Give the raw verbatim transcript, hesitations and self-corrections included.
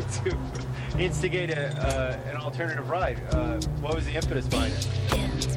to instigate a, uh, an alternative ride. Uh, what was the impetus behind it?